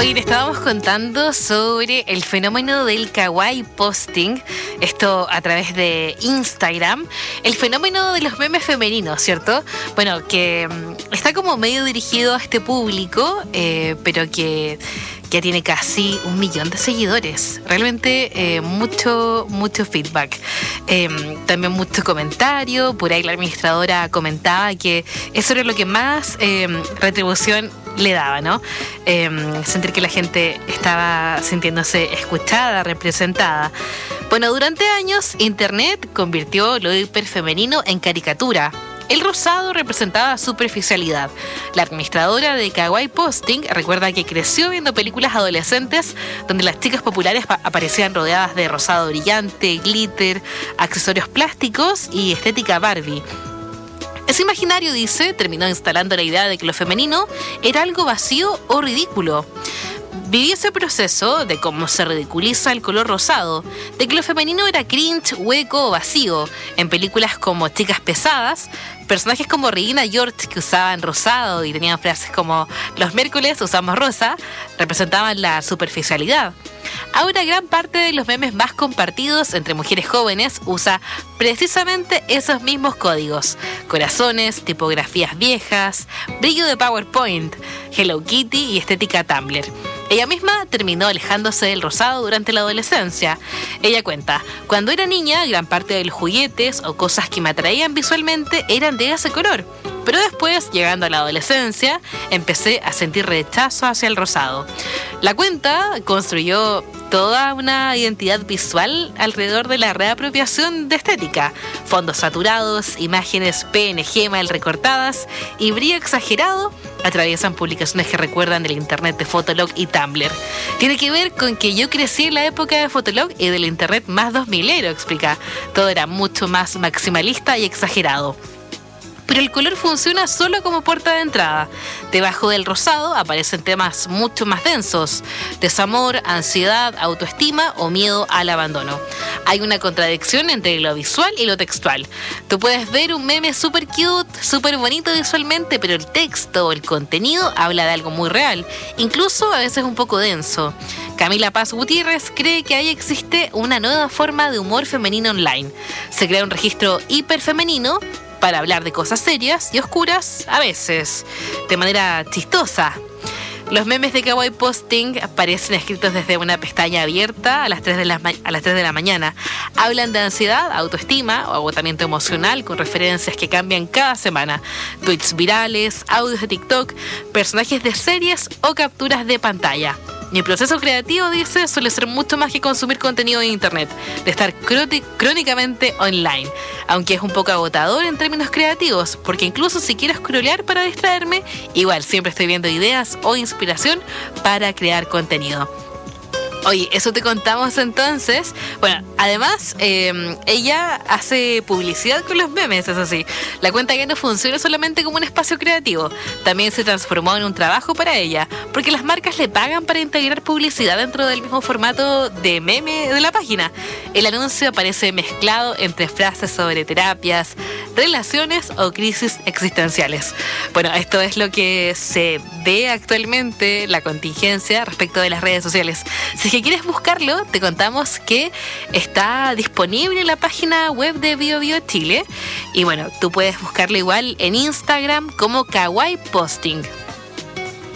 Hoy le estábamos contando sobre el fenómeno del kawaii posting, esto a través de Instagram, el fenómeno de los memes femeninos, ¿cierto? Bueno, que está como medio dirigido a este público, pero que ya tiene casi 1 millón de seguidores. Realmente mucho feedback. También mucho comentario. Por ahí la administradora comentaba que eso era lo que más retribución le daba, ¿no? Sentir que la gente estaba sintiéndose escuchada, representada. Bueno, durante años, Internet convirtió lo hiperfemenino en caricatura. El rosado representaba superficialidad. La administradora de Kawaii Posting recuerda que creció viendo películas adolescentes donde las chicas populares aparecían rodeadas de rosado brillante, glitter, accesorios plásticos y estética Barbie. Ese imaginario, dice, terminó instalando la idea de que lo femenino era algo vacío o ridículo. Viví ese proceso de cómo se ridiculiza el color rosado, de que lo femenino era cringe, hueco o vacío. En películas como Chicas Pesadas, personajes como Regina George, que usaban rosado y tenían frases como "los miércoles usamos rosa", representaban la superficialidad. Ahora gran parte de los memes más compartidos entre mujeres jóvenes usa precisamente esos mismos códigos: corazones, tipografías viejas, brillo de PowerPoint, Hello Kitty y estética Tumblr. Ella misma terminó alejándose del rosado durante la adolescencia. Ella cuenta: cuando era niña, gran parte de los juguetes o cosas que me atraían visualmente eran de ese color. Pero después, llegando a la adolescencia, empecé a sentir rechazo hacia el rosado. La cuenta construyó toda una identidad visual alrededor de la reapropiación de estética. Fondos saturados, imágenes PNG mal recortadas y brillo exagerado atraviesan publicaciones que recuerdan del internet de Fotolog y Tumblr. Tiene que ver con que yo crecí en la época de Fotolog y del internet más 2000ero, explica. Todo era mucho más maximalista y exagerado. Pero el color funciona solo como puerta de entrada. Debajo del rosado aparecen temas mucho más densos: desamor, ansiedad, autoestima o miedo al abandono. Hay una contradicción entre lo visual y lo textual. Tú puedes ver un meme súper cute, súper bonito visualmente, pero el texto o el contenido habla de algo muy real, incluso a veces un poco denso. Camila Paz Gutiérrez cree que ahí existe una nueva forma de humor femenino online. Se crea un registro hiperfemenino para hablar de cosas serias y oscuras, a veces, de manera chistosa. Los memes de Kawaii Posting aparecen escritos desde una pestaña abierta a las 3 de la mañana. Hablan de ansiedad, autoestima o agotamiento emocional con referencias que cambian cada semana. Tweets virales, audios de TikTok, personajes de series o capturas de pantalla. Mi proceso creativo, dice, suele ser mucho más que consumir contenido en internet, de estar crónicamente online, aunque es un poco agotador en términos creativos, porque incluso si quiero scrollear para distraerme, igual siempre estoy viendo ideas o inspiración para crear contenido. Oye, eso te contamos entonces. Bueno, además, ella hace publicidad con los memes, eso sí. La cuenta ya no funciona solamente como un espacio creativo, también se transformó en un trabajo para ella, porque las marcas le pagan para integrar publicidad dentro del mismo formato de meme de la página. El anuncio aparece mezclado entre frases sobre terapias, relaciones o crisis existenciales. Bueno, esto es lo que se ve actualmente, la contingencia respecto de las redes sociales. Si quieres buscarlo, te contamos que está disponible en la página web de BioBio Chile. Y bueno, tú puedes buscarlo igual en Instagram como Kawaii Posting.